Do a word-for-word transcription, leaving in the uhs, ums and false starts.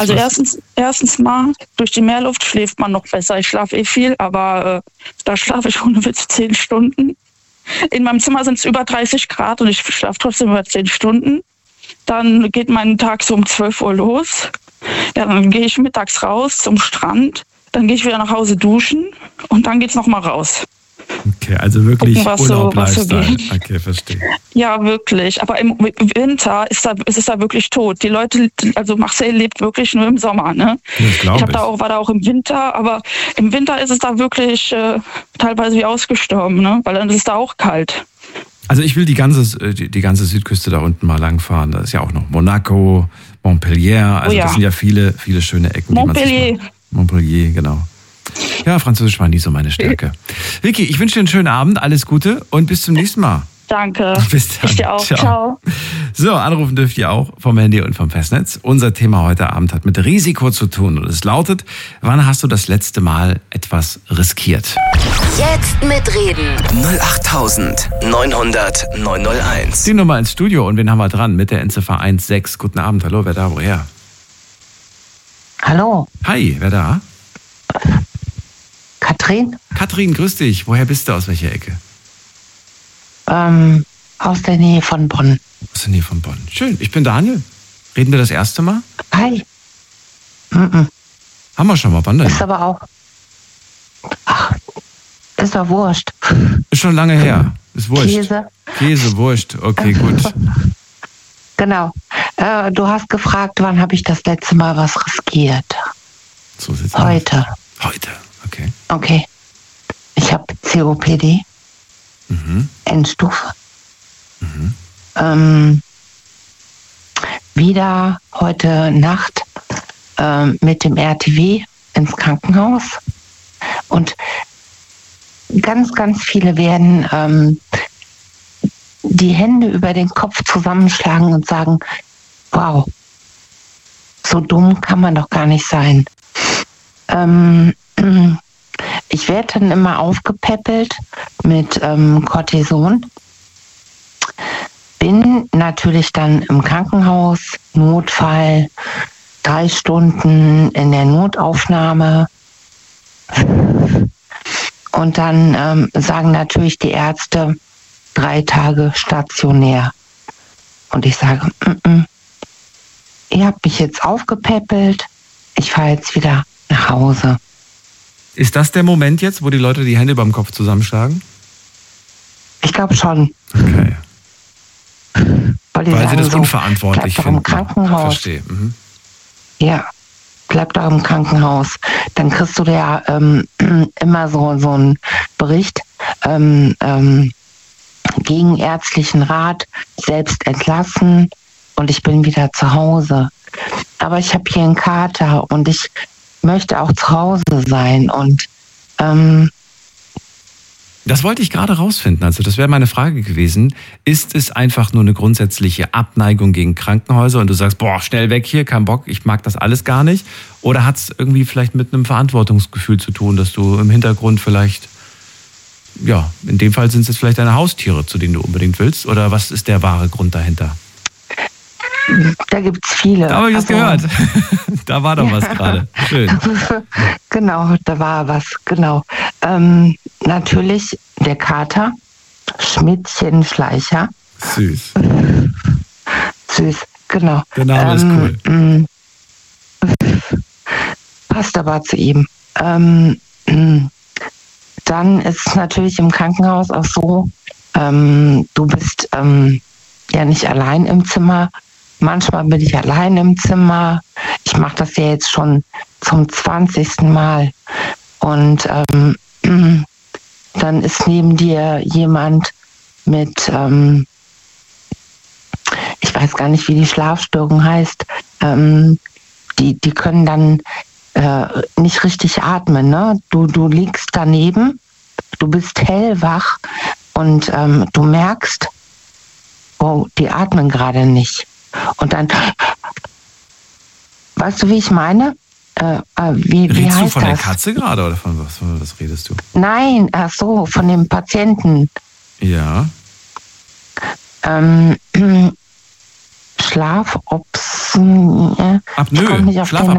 Also Was? erstens, erstens mal, durch die Meerluft schläft man noch besser. Ich schlafe eh viel, aber äh, da schlafe ich ohne Witz zehn Stunden. In meinem Zimmer sind es über dreißig Grad und ich schlafe trotzdem über zehn Stunden. Dann geht mein Tag so um zwölf Uhr los. Ja, dann gehe ich mittags raus zum Strand. Dann gehe ich wieder nach Hause duschen und dann geht's noch mal raus. Okay, also wirklich Gucken, was so- was so Urlaub-Lifestyle. geht. Okay, verstehe. Ja, wirklich. Aber im Winter ist da, ist es da wirklich tot. Die Leute, also Marseille lebt wirklich nur im Sommer, ne? Das glaube Ich hab ich. da auch, war da auch im Winter, aber im Winter ist es da wirklich äh, teilweise wie ausgestorben, ne? Weil dann ist es da auch kalt. Also ich will die ganze, die, die ganze Südküste da unten mal langfahren. Da ist ja auch noch Monaco, Montpellier. Also Oh ja. das sind ja viele, viele schöne Ecken. die man sich Montpellier. mal- Montpellier, genau. Ja, Französisch war nie so meine Stärke. Vicky, ich wünsche dir einen schönen Abend, alles Gute und bis zum nächsten Mal. Danke. Bis dann. Ich dir auch. Ciao. So, anrufen dürft ihr auch vom Handy und vom Festnetz. Unser Thema heute Abend hat mit Risiko zu tun und es lautet, wann hast du das letzte Mal etwas riskiert? Jetzt mitreden. null acht neunhundert neun null eins. Die Nummer ins Studio und wen haben wir dran mit der Endziffer eins sechs. Guten Abend, hallo, wer da, woher? Hallo, Hi, wer da? Katrin, Katrin, grüß dich. Woher bist du, aus welcher Ecke? ähm, aus der Nähe von Bonn. Aus der Nähe von Bonn. Schön, ich bin Daniel. Reden wir das erste Mal? Hi. Mm-mm. Haben wir schon mal, wann denn? Ist aber auch. Ach, ist doch wurscht. Ist schon lange her. Ist wurscht. Käse. Käse, Wurst. Okay, gut. Genau. Äh, du hast gefragt, wann habe ich das letzte Mal was riskiert? So sieht's aus. Heute. Heute, okay. Okay. Ich habe C O P D, Mhm. Endstufe. Mhm. Ähm, wieder heute Nacht ähm, mit dem R T W ins Krankenhaus. Und ganz, ganz viele werden ähm, die Hände über den Kopf zusammenschlagen und sagen, wow, so dumm kann man doch gar nicht sein. Ähm, ich werde dann immer aufgepäppelt mit ähm, Cortison. Bin natürlich dann im Krankenhaus, Notfall, drei Stunden in der Notaufnahme. Und dann ähm, sagen natürlich die Ärzte, drei Tage stationär. Und ich sage, mm-mm, ihr habt mich jetzt aufgepäppelt, ich fahre jetzt wieder nach Hause. Ist das der Moment jetzt, wo die Leute die Hände beim Kopf zusammenschlagen? Ich glaube schon. Okay. Weil, die Weil sie sagen das so, unverantwortlich bleib doch im finden. Krankenhaus. Verstehe. Mhm. Ja, bleib doch im Krankenhaus. Dann kriegst du ja ähm, immer so, so einen Bericht, ähm, ähm, gegen ärztlichen Rat, selbst entlassen und ich bin wieder zu Hause. Aber ich habe hier einen Kater und ich möchte auch zu Hause sein und ähm, Das wollte ich gerade rausfinden. Also das wäre meine Frage gewesen. Ist es einfach nur eine grundsätzliche Abneigung gegen Krankenhäuser und du sagst, boah, schnell weg hier, kein Bock, ich mag das alles gar nicht? Oder hat es irgendwie vielleicht mit einem Verantwortungsgefühl zu tun, dass du im Hintergrund vielleicht, ja, in dem Fall sind es jetzt vielleicht deine Haustiere, zu denen du unbedingt willst? Oder was ist der wahre Grund dahinter? da gibt es viele. Da habe ich es Also, gehört. Da war doch Ja. was gerade. Schön. Genau, da war was, genau. Ähm, natürlich der Kater, Schmidtchen Schleicher, Süß. süß, genau. Der Name ist cool. Ähm, passt aber zu ihm. Ähm, dann ist es natürlich im Krankenhaus auch so, ähm, du bist ähm, ja nicht allein im Zimmer. Manchmal bin ich allein im Zimmer. Ich mache das ja jetzt schon zum zwanzigsten Mal. Und ähm, dann ist neben dir jemand mit, ähm, ich weiß gar nicht, wie die Schlafstörung heißt, ähm, die, die können dann äh, nicht richtig atmen. Ne? Du, du liegst daneben, du bist hellwach und ähm, du merkst, oh, die atmen gerade nicht. Und dann, weißt du, wie ich meine? Äh, äh, wie, wie Redest heißt du von das? der Katze gerade oder von was, von was redest du? Nein, ach so, von dem Patienten. Ja. Ähm, Schlafopsen. Äh, Apnoe, ich komme nicht auf den Schlafapnoe.